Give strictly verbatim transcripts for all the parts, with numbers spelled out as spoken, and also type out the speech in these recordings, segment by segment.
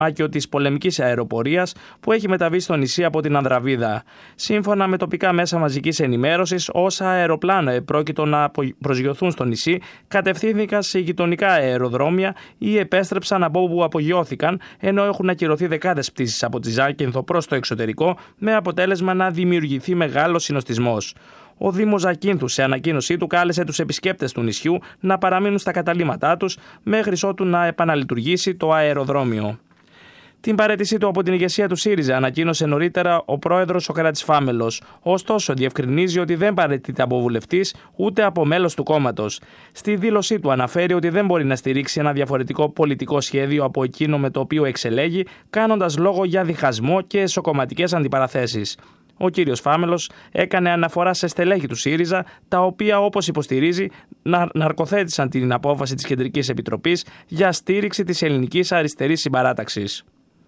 άκιο της πολεμικής αεροπορίας που έχει μεταβεί στο νησί από την Ανδραβίδα. Σύμφωνα με τοπικά μέσα μαζικής ενημέρωσης, όσα αεροπλάνα επρόκειτο να προσγειωθούν στο νησί κατευθύνθηκαν σε γειτονικά αεροδρόμια ή επέστρεψαν από όπου απογειώθηκαν, ενώ έχουν ακυρωθεί δεκάδες πτήσεις από τη Ζάκυνθο προς το εξωτερικό, με αποτέλεσμα να δημιουργηθεί μεγάλος συνοστισμός. Ο Δήμος Ζακύνθου σε ανακοίνωσή του κάλεσε τους επισκέπτες του νησιού να παραμείνουν στα καταλύματά τους μέχρι ότου να επαναλειτουργήσει το αεροδρόμιο. Την παραίτησή του από την ηγεσία του ΣΥΡΙΖΑ ανακοίνωσε νωρίτερα ο πρόεδρος Σωκράτης Φάμελος. Ωστόσο, διευκρινίζει ότι δεν παραιτείται από βουλευτής ούτε από μέλος του κόμματος. Στη δήλωσή του αναφέρει ότι δεν μπορεί να στηρίξει ένα διαφορετικό πολιτικό σχέδιο από εκείνο με το οποίο εξελέγει, κάνοντας λόγο για διχασμό και εσωκομματικές αντιπαραθέσεις. Ο κύριος Φάμελος έκανε αναφορά σε στελέχη του ΣΥΡΙΖΑ, τα οποία, όπως υποστηρίζει, ναρκοθέτησαν την απόφαση της Κεντρικής Επιτροπής για στήριξη της ελληνικής αριστερής συμπαράταξης.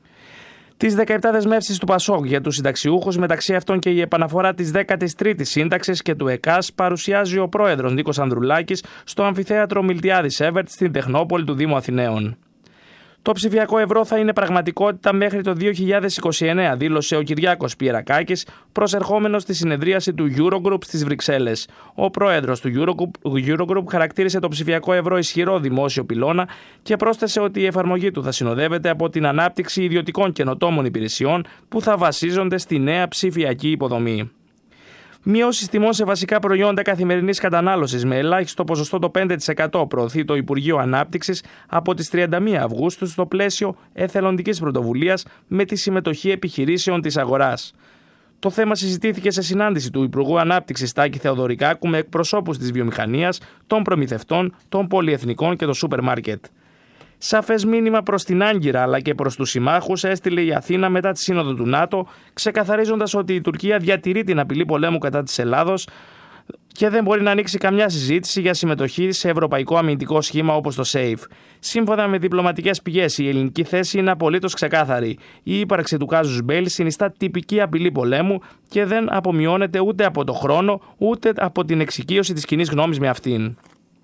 Τις δεκαεπτά δεσμεύσεις του ΠΑΣΟΚ για τους συνταξιούχους, μεταξύ αυτών και η επαναφορά της δέκατης τρίτης σύνταξης και του ΕΚΑΣ, παρουσιάζει ο πρόεδρος Νίκος Ανδρουλάκης στο αμφιθέατρο Μιλτιάδης Εύερτ στην Τεχνόπολη του Δήμου Αθηναίων. Το ψηφιακό ευρώ θα είναι πραγματικότητα μέχρι το δύο χιλιάδες είκοσι εννέα, δήλωσε ο Κυριάκος Πιερακάκης, προσερχόμενος στη συνεδρίαση του Eurogroup στις Βρυξέλλες. Ο πρόεδρος του Eurogroup, Eurogroup χαρακτήρισε το ψηφιακό ευρώ ισχυρό δημόσιο πυλώνα και πρόσθεσε ότι η εφαρμογή του θα συνοδεύεται από την ανάπτυξη ιδιωτικών καινοτόμων υπηρεσιών που θα βασίζονται στη νέα ψηφιακή υποδομή. Μειώσεις τιμών σε βασικά προϊόντα καθημερινής κατανάλωσης με ελάχιστο ποσοστό το πέντε τοις εκατό προωθεί το Υπουργείο Ανάπτυξης από τις τριάντα μία Αυγούστου στο πλαίσιο εθελοντικής πρωτοβουλίας με τη συμμετοχή επιχειρήσεων της αγοράς. Το θέμα συζητήθηκε σε συνάντηση του Υπουργού Ανάπτυξης Τάκη Θεοδωρικάκου με εκπροσώπους της βιομηχανίας, των προμηθευτών, των πολυεθνικών και των σούπερ μάρκετ. Σαφές μήνυμα προς την Άγκυρα αλλά και προς τους συμμάχους έστειλε η Αθήνα μετά τη σύνοδο του ΝΑΤΟ, ξεκαθαρίζοντας ότι η Τουρκία διατηρεί την απειλή πολέμου κατά της Ελλάδος και δεν μπορεί να ανοίξει καμιά συζήτηση για συμμετοχή σε ευρωπαϊκό αμυντικό σχήμα όπως το ΣΕΙΦ. Σύμφωνα με διπλωματικές πηγές, η ελληνική θέση είναι απολύτως ξεκάθαρη. Η ύπαρξη του κάζους μπέλι συνιστά τυπική απειλή πολέμου και δεν απομειώνεται ούτε από το χρόνο ούτε από την εξοικείωση της κοινής γνώμης με αυτήν.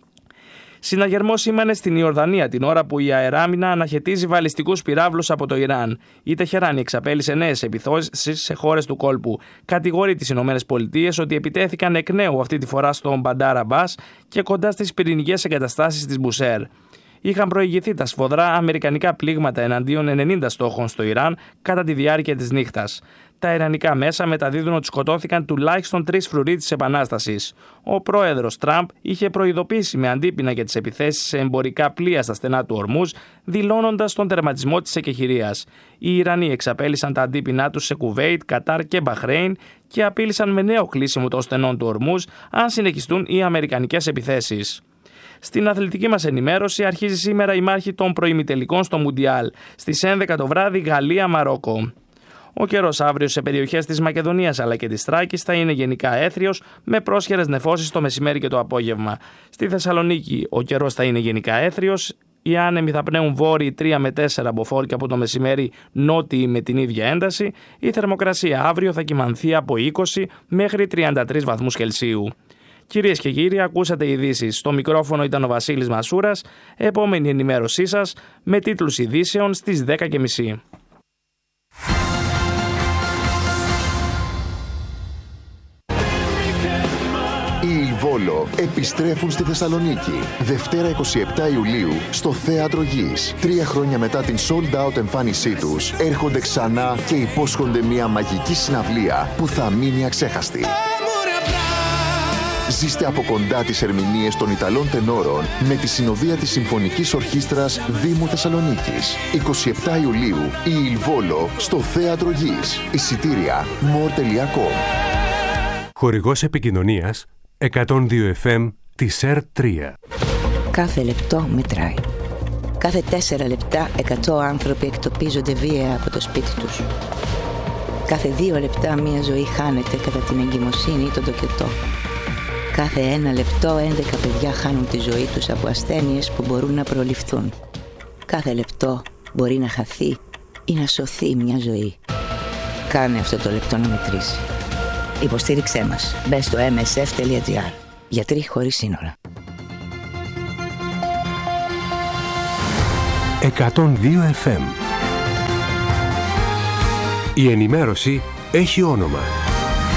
Συναγερμός σήμανε στην Ιορδανία την ώρα που η αεράμινα αναχαιτίζει βαλιστικούς πυράβλους από το Ιράν. Η Τεχεράνη εξαπέλυσε νέες επιθέσεις σε χώρες του κόλπου. Κατηγορεί τις ΗΠΑ ότι επιτέθηκαν εκ νέου αυτή τη φορά στον Μπαντάρ Αμπάς και κοντά στις πυρηνικές εγκαταστάσεις της Μπουσέρ. Είχαν προηγηθεί τα σφοδρά αμερικανικά πλήγματα εναντίον ενενήντα στόχων στο Ιράν κατά τη διάρκεια της νύχτας. Τα ιρανικά μέσα μεταδίδουν ότι σκοτώθηκαν τουλάχιστον τρεις φρουροί της Επανάστασης. Ο πρόεδρος Τραμπ είχε προειδοποιήσει με αντίπεινα για τις επιθέσεις σε εμπορικά πλοία στα στενά του Ορμούζ, δηλώνοντας τον τερματισμό της εκεχηρίας. Οι Ιρανοί εξαπέλυσαν τα αντίπεινά τους σε Κουβέιτ, Κατάρ και Μπαχρέιν και απείλησαν με νέο κλείσιμο των στενών του Ορμούζ αν συνεχιστούν οι αμερικανικές επιθέσεις. Στην αθλητική μας ενημέρωση αρχίζει σήμερα η μάχη των προημιτελικών στο Μουντιάλ. Στις έντεκα το βράδυ Γαλλία-Μαρόκο. Ο καιρός αύριο σε περιοχές της Μακεδονίας αλλά και της Θράκης θα είναι γενικά έθριος με πρόσχερες νεφώσεις το μεσημέρι και το απόγευμα. Στη Θεσσαλονίκη ο καιρός θα είναι γενικά έθριος. Οι άνεμοι θα πνέουν βόρειοι τρία με τέσσερα μποφόρ και από το μεσημέρι νότιοι με την ίδια ένταση. Η θερμοκρασία αύριο θα κυμανθεί από είκοσι μέχρι τριάντα τρεις βαθμούς Κελσίου. Κυρίες και κύριοι, ακούσατε ειδήσεις. Στο μικρόφωνο ήταν ο Βασίλης Μασούρας. Επόμενη ενημέρωσή σας με τίτλους ειδήσεων στις δέκα και μισή. Οι Ιλβόλο επιστρέφουν στη Θεσσαλονίκη. Δευτέρα εικοστή εβδόμη Ιουλίου στο Θέατρο Γης. Τρία χρόνια μετά την sold out εμφάνισή τους, έρχονται ξανά και υπόσχονται μια μαγική συναυλία που θα μείνει αξέχαστη. Ζήστε από κοντά τις ερμηνείες των Ιταλών τενόρων με τη συνοδεία της Συμφωνικής Ορχήστρας Δήμου Θεσσαλονίκης. εικοστή εβδόμη Ιουλίου η Ιλβόλο στο Θέατρο Γης. Εισιτήρια more τελεία com. Χορηγός επικοινωνίας εκατόν δύο εφ εμ της ΕΡ τρία. Κάθε λεπτό μετράει. Κάθε τέσσερα λεπτά εκατό άνθρωποι εκτοπίζονται βία από το σπίτι τους. Κάθε δύο λεπτά μία ζωή χάνεται κατά την εγκυμοσύνη ή τον τοκετό. Κάθε ένα λεπτό έντεκα παιδιά χάνουν τη ζωή τους από ασθένειες που μπορούν να προληφθούν. Κάθε λεπτό μπορεί να χαθεί ή να σωθεί μια ζωή. Κάνε αυτό το λεπτό να μετρήσει. Υποστήριξέ μας. Μπες στο εμ ες εφ τελεία τζι άρ. Γιατροί χωρίς σύνορα. εκατόν δύο εφ εμ. Η ενημέρωση έχει όνομα.